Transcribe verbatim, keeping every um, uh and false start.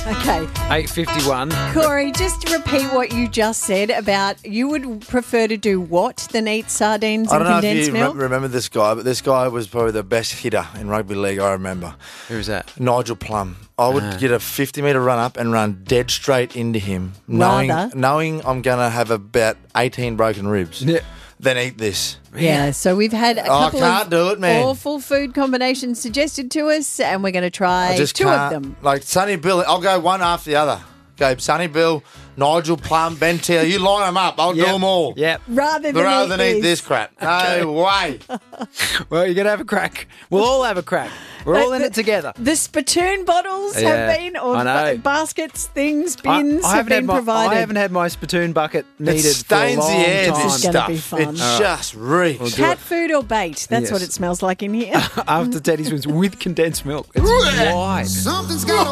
Okay. eight fifty-one. Corey, just repeat what you just said about you would prefer to do what than eat sardines I and don't know if condensed you milk? re- remember this guy, but this guy was probably the best hitter in rugby league I remember. Who's that? Nigel Plum. I would Ah. get a fifty metre run up and run dead straight into him, knowing Rather? knowing I'm going to have about eighteen broken ribs, Yeah. then eat this. Yeah, so we've had a Oh, I couple can't of do it, man. awful food combinations suggested to us, and we're going to try I just two can't. of them. Like Sonny Bill, I'll go one after the other. Go Sonny Bill, Nigel Plum, Ben Taylor. You line them up. I'll Yep. do them all. Yep. Rather than, Rather than eat, eat this crap. No way. Well, you're going to have a crack. We'll all have a crack. We're all in the, it together. The spittoon bottles Yeah, have been, or I know. ba- baskets, things, I, bins I have haven't been had my, provided. I haven't had my spittoon bucket It needed for a stains long the air, time. this It's gonna stuff. be fun. It All just reeks. Cat food or bait? That's Yes. what it smells like in here. After Teddy's was with condensed milk. It's white. Something's got